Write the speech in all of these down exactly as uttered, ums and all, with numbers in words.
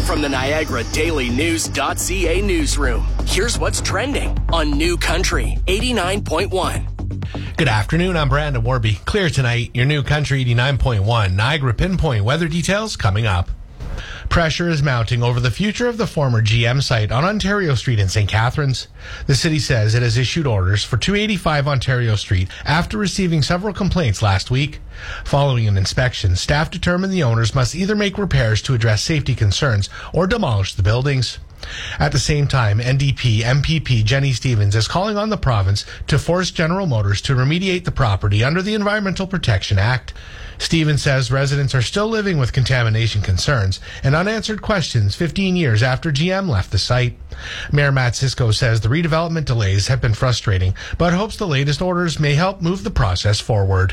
From the Niagara Daily News dot C A newsroom, here's what's trending on New Country eighty-nine point one. Good afternoon, I'm Brandon Warby. Clear tonight, your New Country eighty-nine point one. Niagara Pinpoint weather details coming up. Pressure is mounting over the future of the former G M site on Ontario Street in Saint Catharines. The city says it has issued orders for two eighty-five Ontario Street after receiving several complaints last week. Following an inspection, staff determined the owners must either make repairs to address safety concerns or demolish the buildings. At the same time, N D P M P P Jenny Stevens is calling on the province to force General Motors to remediate the property under the Environmental Protection Act. Stevens says residents are still living with contamination concerns and unanswered questions fifteen years after G M left the site. Mayor Matt Cisco says the redevelopment delays have been frustrating, but hopes the latest orders may help move the process forward.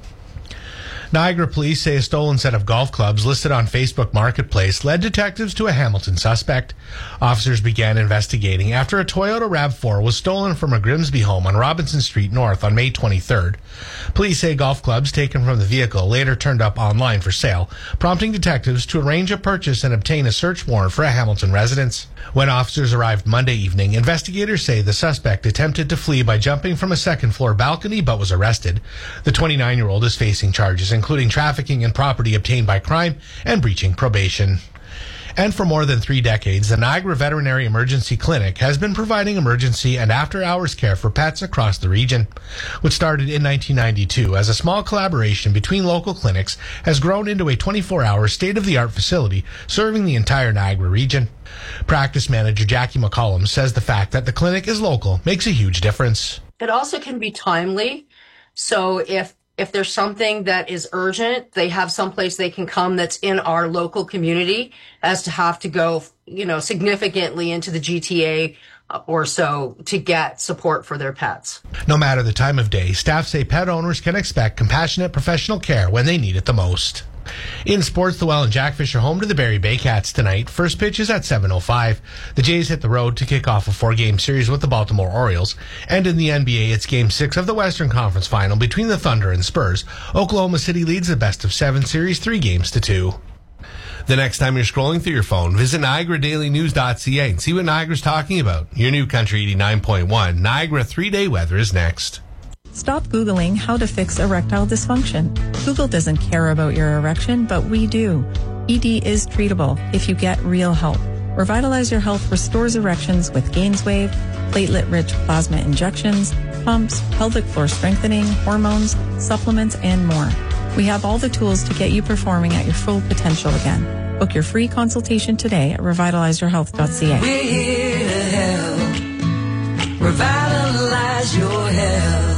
Niagara police say a stolen set of golf clubs listed on Facebook Marketplace led detectives to a Hamilton suspect. Officers began investigating after a Toyota RAV four was stolen from a Grimsby home on Robinson Street North on May twenty-third. Police say golf clubs taken from the vehicle later turned up online for sale, prompting detectives to arrange a purchase and obtain a search warrant for a Hamilton residence. When officers arrived Monday evening, investigators say the suspect attempted to flee by jumping from a second-floor balcony but was arrested. The twenty-nine-year-old is facing charges including trafficking and property obtained by crime and breaching probation. And for more than three decades, the Niagara Veterinary Emergency Clinic has been providing emergency and after-hours care for pets across the region. What started in nineteen ninety-two as a small collaboration between local clinics has grown into a twenty-four hour state-of-the-art facility serving the entire Niagara region. Practice manager Jackie McCollum says the fact that the clinic is local makes a huge difference. It also can be timely. So if If there's something that is urgent, they have someplace they can come that's in our local community as to have to go, you know, significantly into the G T A or so to get support for their pets. No matter the time of day, staff say pet owners can expect compassionate professional care when they need it the most. In sports, the Well and Jackfish are home to the Barrie Bay Cats tonight. First pitch is at seven oh five. The Jays hit the road to kick off a four-game series with the Baltimore Orioles. And in the N B A, it's Game six of the Western Conference Final between the Thunder and Spurs. Oklahoma City leads the best-of-seven series three games to two. The next time you're scrolling through your phone, visit Niagara Daily News dot C A and see what Niagara's talking about. Your New Country eighty-nine point one. Niagara three-day weather is next. Stop Googling how to fix erectile dysfunction. Google doesn't care about your erection, but we do. E D is treatable if you get real help. Revitalize Your Health restores erections with GainsWave, platelet-rich plasma injections, pumps, pelvic floor strengthening, hormones, supplements, and more. We have all the tools to get you performing at your full potential again. Book your free consultation today at revitalize your health dot C A. We're here to help. Revitalize your health.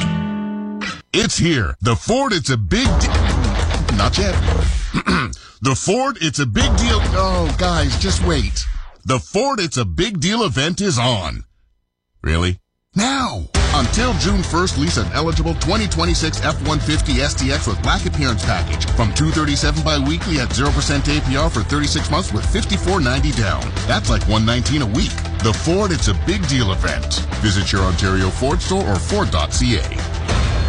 It's here. The Ford It's a Big Deal. Not yet. The Ford It's a Big Deal. Oh, guys, just wait. The Ford It's a Big Deal event is on. Really? Now. Until June first, lease an eligible twenty twenty-six F one fifty S T X with black appearance package from two hundred thirty-seven dollars bi-weekly at zero percent A P R for thirty-six months with fifty-four ninety down. That's like one hundred nineteen dollars a week. The Ford It's a Big Deal event. Visit your Ontario Ford store or Ford dot C A.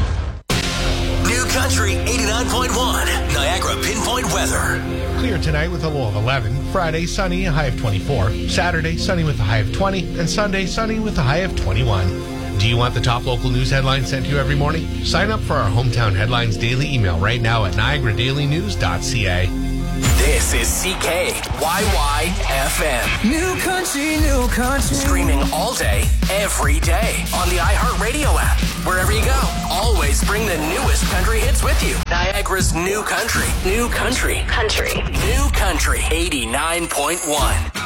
New Country eighty-nine point one. Niagara Pinpoint weather. Clear tonight with a low of eleven. Friday, sunny, a high of twenty-four. Saturday, sunny with a high of twenty. And Sunday, sunny with a high of twenty-one. Do you want the top local news headlines sent to you every morning? Sign up for our Hometown Headlines daily email right now at Niagara Daily News dot C A. This is C K Y Y F M. New Country, New Country. Streaming all day, every day on the iHeartRadio app. Wherever you go, always bring the newest country hits with you. Niagara's New Country. New Country. Country. New Country eighty-nine point one.